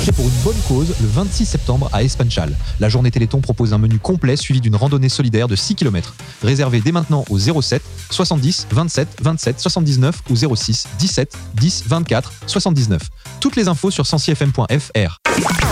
marché pour une bonne cause le 26 septembre à Espanchal. La journée Téléthon propose un menu complet suivi d'une randonnée solidaire de 6 km. Réservé dès maintenant au 07 70 27 27 79 ou 06 17 10 24 79. Toutes les infos sur sensiefm.fr.